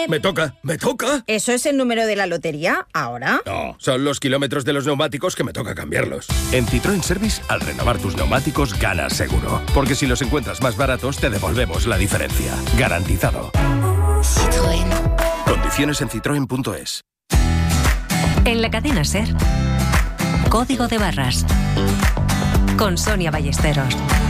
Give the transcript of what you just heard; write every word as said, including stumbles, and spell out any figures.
Me toca, me toca. ¿Eso es el número de la lotería ahora? No, son los kilómetros de los neumáticos que me toca cambiarlos. En Citroën Service, al renovar tus neumáticos, ganas seguro. Porque si los encuentras más baratos, te devolvemos la diferencia. Garantizado. Citroën. Condiciones en citroen punto es. En la cadena SER, Código de Barras, con Sonia Ballesteros.